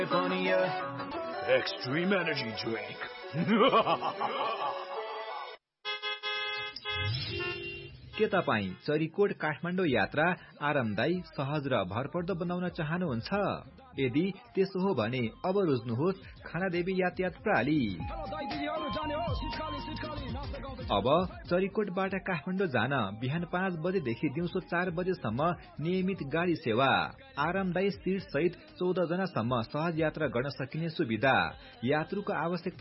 Extreme energy drink. के तपाई चरीकोट काठमाडौँ यात्रा आरामदायी, सहज र भरपर्दो बनाउन चाहनुहुन्छ? यदि त्यसो हो भने अब रोज्नुहोस् खानादेवी यातायात प्रणाली। अब चरीकोटबाट काठमाडौँ जान बिहान 5 बजेदेखि दिउँसो 4 बजेसम्म नियमित गाडी सेवा, आरामदायी सीट सहित 14 जनासम्म सहज यात्रा गर्न सकिने सुविधा। यात्रुको आवश्यकता